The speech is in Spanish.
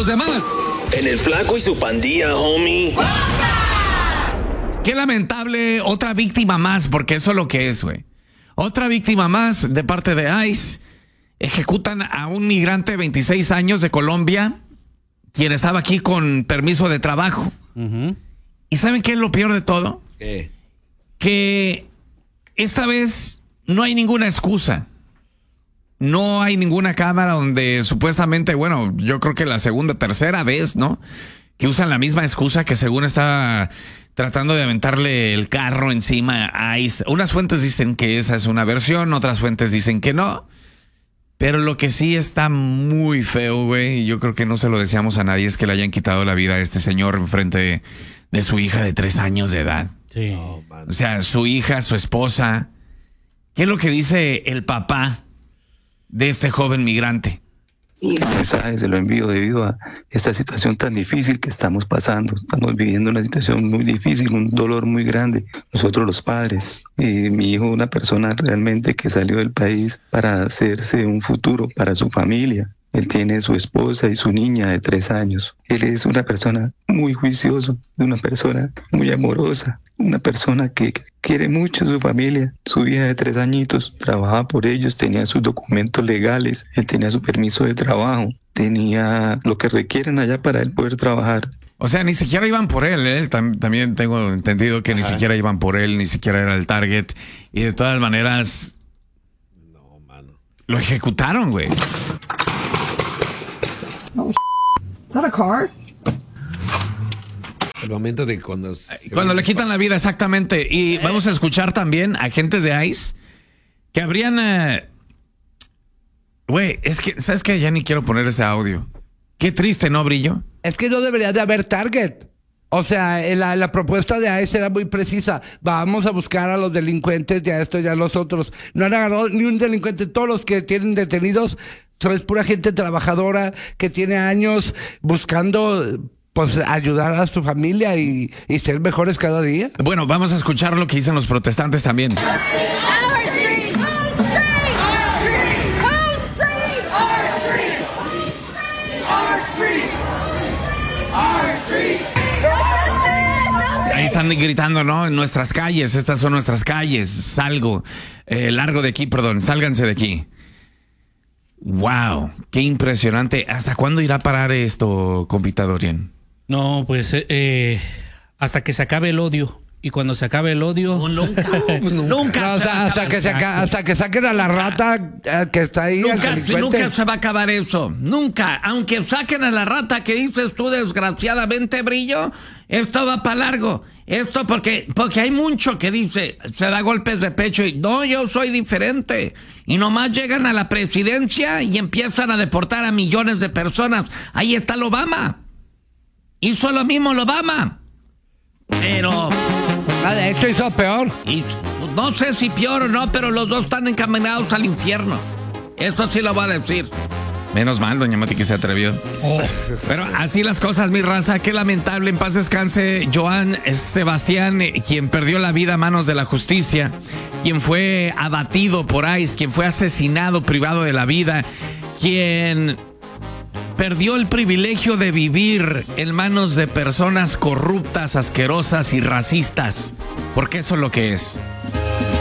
los demás. En el Flaco y su pandilla, homie. Qué lamentable, otra víctima más, porque eso es lo que es, güey. Otra víctima más de parte de ICE. Ejecutan a un migrante de 26 años de Colombia, quien estaba aquí con permiso de trabajo. ¿Y saben qué es lo peor de todo? ¿Qué? Que esta vez no hay ninguna excusa. No hay ninguna cámara donde supuestamente, bueno, yo creo que la segunda, tercera vez, ¿no? Que usan la misma excusa que según está tratando de aventarle el carro encima a ICE. Unas fuentes dicen que esa es una versión, otras fuentes dicen que no. Pero lo que sí está muy feo, güey, y yo creo que no se lo deseamos a nadie, es que le hayan quitado la vida a este señor enfrente de su hija de 3 años de edad. Sí. O sea, su hija, su esposa. ¿Qué es lo que dice el papá de este joven migrante? El mensaje se lo envío debido a esta situación tan difícil que estamos pasando. Estamos viviendo una situación muy difícil, un dolor muy grande. Nosotros los padres, mi hijo, una persona realmente que salió del país para hacerse un futuro para su familia. Él tiene su esposa y su niña de 3 años. Él es una persona muy juiciosa, una persona muy amorosa, una persona que quiere mucho a su familia. Su hija de 3 añitos trabajaba por ellos, tenía sus documentos legales, él tenía su permiso de trabajo, tenía lo que requieren allá para él poder trabajar. O sea, ni siquiera iban por él, ¿eh? También tengo entendido que ni siquiera iban por él, ni siquiera era el target. Y de todas maneras, No, mano. lo ejecutaron, güey. Is that a car? El momento de cuando Le quitan la vida, exactamente. Y vamos a escuchar también a agentes de ICE que habrían... Güey, es que, ¿sabes qué? Ya ni quiero poner ese audio. Qué triste, ¿no, Brillo? Es que no debería de haber target. O sea, la propuesta de ICE era muy precisa. Vamos a buscar a los delincuentes, ya esto, ya los otros. No han agarrado ni un delincuente. Todos los que tienen detenidos es pura gente trabajadora que tiene años buscando, pues, ayudar a su familia y ser mejores cada día. Bueno, vamos a escuchar lo que dicen los protestantes también. Ahí están gritando, ¿no? En nuestras calles, estas son nuestras calles. Largo de aquí, perdón, sálganse de aquí. Wow, qué impresionante. ¿Hasta cuándo irá a parar esto, compita Dorian? No, pues hasta que se acabe el odio. Y cuando se acabe el odio... Nunca. No, hasta que saquen a la rata que está ahí. Nunca se va a acabar eso. Nunca. Aunque saquen a la rata que dices tú, desgraciadamente, Brillo, esto va para largo. Esto porque hay mucho que dice, se da golpes de pecho y no, yo soy diferente. Y nomás llegan a la presidencia y empiezan a deportar a millones de personas. Ahí está el Obama. Hizo lo mismo el Obama. Pero... de hecho hizo peor. Y, pues, no sé si peor o no, pero los dos están encaminados al infierno. Eso sí lo voy a decir. Menos mal, doña Mati, que se atrevió. Pero así las cosas, mi raza. Qué lamentable. En paz descanse Joan Sebastián, quien perdió la vida a manos de la justicia, quien fue abatido por ICE, quien fue asesinado, privado de la vida, quien perdió el privilegio de vivir en manos de personas corruptas, asquerosas y racistas. Porque eso es lo que es.